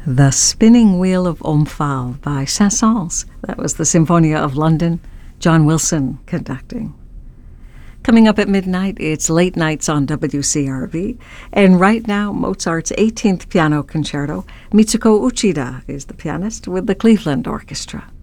The Spinning Wheel of Omphale by Saint-Saëns. That was the Symphonia of London, John Wilson conducting. Coming up at midnight, it's Late Nights on WCRV. And right now, Mozart's 18th Piano Concerto. Mitsuko Uchida is the pianist with the Cleveland Orchestra.